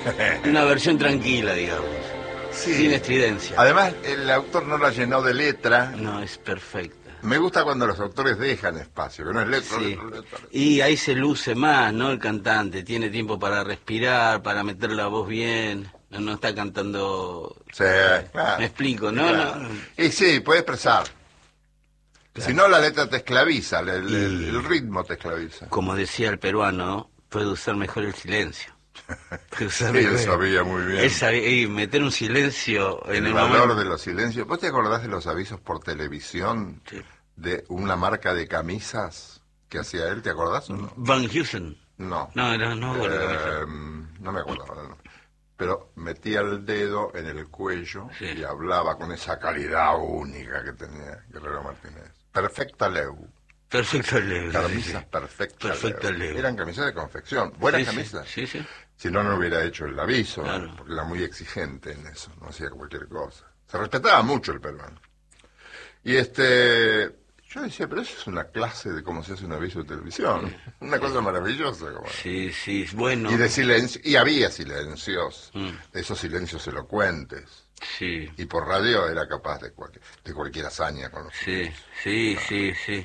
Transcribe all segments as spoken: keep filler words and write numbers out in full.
Una versión tranquila, digamos. Sí. Sin estridencia. Además, el autor no la llenó de letra. No, es perfecta. Me gusta cuando los autores dejan espacio, que no es letra, Sí. letra, letra, letra. Y ahí se luce más, ¿no? El cantante tiene tiempo para respirar, para meter la voz bien. No, no está cantando... Sí, claro. Me explico, ¿no? Claro. no. Y sí, puede expresar. Claro. Si no, la letra te esclaviza, el, el, Y- el ritmo te esclaviza. Como decía el peruano, puede usar mejor el silencio. Puede usar Sí, él mejor- sabía muy bien. Él sabía- y meter un silencio en El, el, valor momento. de los silencios. ¿Vos te acordás de los avisos por televisión Sí. de una marca de camisas que hacía él? ¿Te acordás o no? Van Heusen. No. No, no, no, bueno, Eh, no me acuerdo ahora, no. Pero metía el dedo en el cuello Sí. y hablaba con esa calidad única que tenía Guerrero Martínez. Perfecta Leu. Perfecto, Leo. Camisas perfecta, Perfecta Leu. Leu. Eran camisas de confección. Buenas Sí, sí, camisas. Sí, sí. Si no, no hubiera hecho el aviso, Claro. porque era muy exigente en eso, no hacía cualquier cosa. Se respetaba mucho el peruano. Y este, yo decía, pero eso es una clase de cómo se hace un aviso de televisión. Una cosa maravillosa. Como... Sí, sí, bueno. Y de silencio, y había silencios, Mm. esos silencios elocuentes. Sí, Y por radio era capaz de cualquier, de cualquier hazaña con los sí, silencios. sí, sí, sí.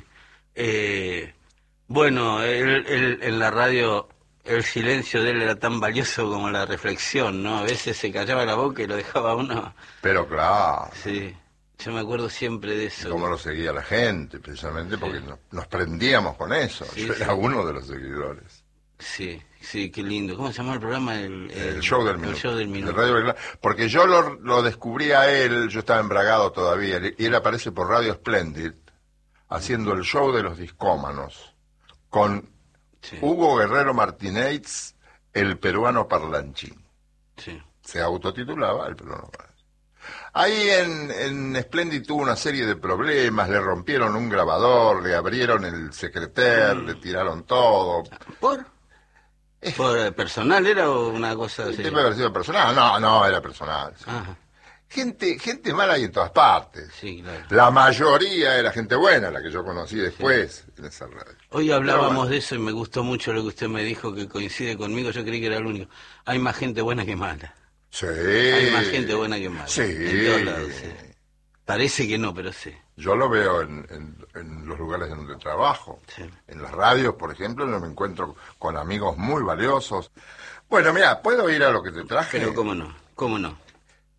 Eh, bueno, él, él- en la radio el silencio de él era tan valioso como la reflexión, ¿no? A veces se callaba la boca y lo dejaba a uno. Pero claro, Sí, yo me acuerdo siempre de eso. cómo lo seguía la gente, precisamente porque nos, nos prendíamos con eso. Sí, Yo sí. era uno de los seguidores. Sí, sí, qué lindo. ¿Cómo se llama el programa? El, El show del minuto. El show del de minuto. Radio Belgrano. Porque yo lo, lo descubrí a él, yo estaba embragado todavía, y él aparece por Radio Splendid, haciendo el show de los discómanos, con Sí, Hugo Guerrero Martínez, el peruano parlanchín. sí. Se autotitulaba el peruano parlanchín. Ahí en, en Splendid tuvo una serie de problemas, le rompieron un grabador, le abrieron el secreter, le tiraron todo. ¿Por? ¿Por eh, personal era o una cosa así? Debe haber sido personal. No, no, era personal. sí. Ajá, Gente, gente mala hay en todas partes. sí, claro. La mayoría era gente buena, la que yo conocí después en esa radio. Hoy hablábamos Pero bueno. de eso y me gustó mucho lo que usted me dijo, que coincide conmigo. Yo creí que era el único. Hay más gente buena que mala. Sí. Hay más gente buena que mala. Sí. En todos lados, sí. Parece que no, pero sí. Yo lo veo en, en- en los lugares en donde trabajo. Sí. En las radios, por ejemplo, donde me encuentro con amigos muy valiosos. Bueno, mira, ¿puedo ir a lo que te traje? Pero cómo no, cómo no.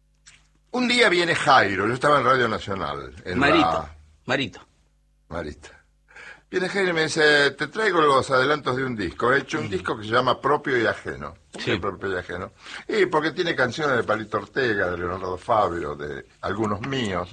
Un día viene Jairo, yo estaba en Radio Nacional. En Marito, la- Marito. Marita. Viene Jairo y me dice, te traigo los adelantos de un disco. He hecho un disco que se llama Propio y Ajeno. ¿Por qué Sí. Propio y Ajeno? Y porque tiene canciones de Palito Ortega, de Leonardo Fabio, de algunos míos.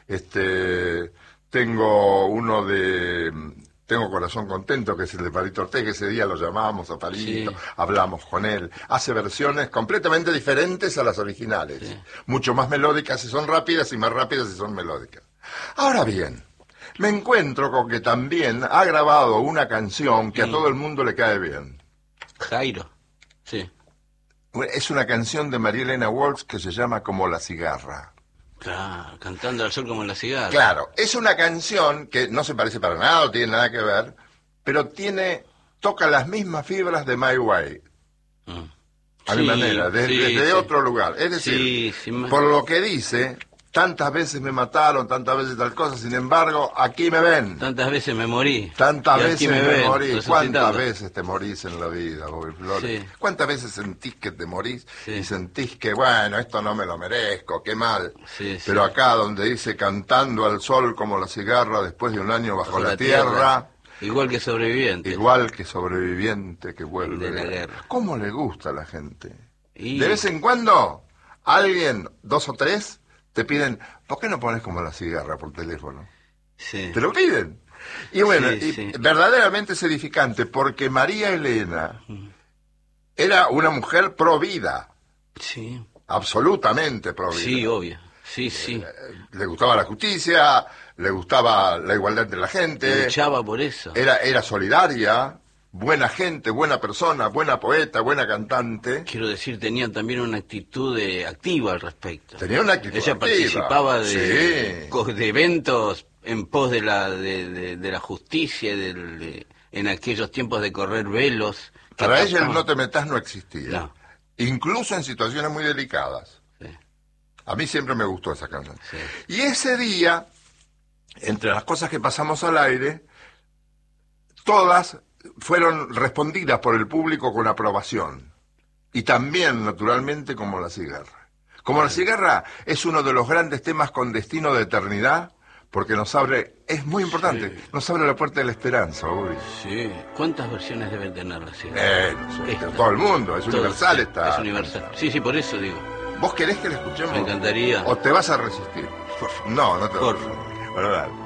Este, tengo uno de... Tengo Corazón Contento, que es el de Palito Ortega. Ese día lo llamábamos a Palito, Sí. hablamos con él. Hace versiones completamente diferentes a las originales. Sí. Mucho más melódicas si son rápidas y más rápidas si son melódicas. Ahora bien, me encuentro con que también ha grabado una canción que a todo el mundo le cae bien. Jairo. Sí. Es una canción de María Elena Walsh que se llama Como la cigarra. Claro, cantando al sol como la cigarra. Claro, es una canción que no se parece para nada, no tiene nada que ver, pero tiene, toca las mismas fibras de My Way, Mm. a Sí, mi manera, desde, sí, desde sí. otro lugar. Es decir, Sí, sí, ma- por lo que dice, tantas veces me mataron, tantas veces tal cosa, sin embargo, aquí me ven. Tantas veces me morí. Tantas Y aquí veces me, ven, morí. resucitando. ¿Cuántas veces te morís en la vida, Bobby Flores? Sí. ¿Cuántas veces sentís que te morís Sí. y sentís que, bueno, esto no me lo merezco, qué mal? Sí, sí. Pero acá donde dice cantando al sol como la cigarra después de un año bajo, Bajo la, la tierra, tierra, igual que sobreviviente. igual que sobreviviente que vuelve De la guerra. ¿Cómo le gusta a la gente? Y- De vez en cuando, alguien, dos o tres, te piden, ¿por qué no pones como la cigarra por teléfono? Sí. Te lo piden. Y bueno, Sí, y sí. verdaderamente es edificante porque María Elena era una mujer pro vida, Sí. absolutamente pro vida. Sí, obvio. Sí, sí. Le gustaba la justicia, le gustaba la igualdad entre la gente, Luchaba por eso. era, era solidaria, buena gente, buena persona, buena poeta, buena cantante. Quiero decir, tenía también una actitud de- activa al respecto. Tenía una actitud Ella activa. participaba de, Sí. co- de eventos en pos de la de, de- de la justicia, y del- de- en aquellos tiempos de correr velos. que Para ella el pasaban. no te metas no existía. No. incluso en situaciones muy delicadas. Sí. A mí siempre me gustó esa canción. Sí. Y ese día, entre las cosas que pasamos al aire, todas fueron respondidas por el público con aprobación. Y también, naturalmente, como La cigarra. Como La cigarra es uno de los grandes temas con destino de eternidad, porque nos abre, es muy importante, sí. nos abre la puerta de la esperanza, Bobby. Sí. ¿Cuántas versiones deben tener La cigarra? Eh, no sé, de todo el mundo, es todo, universal sí, esta. Es universal. Sí, sí, por eso digo. ¿Vos querés que la escuchemos? Me encantaría. ¿O te vas a resistir? No, no te vas a resistir. Bueno, dale.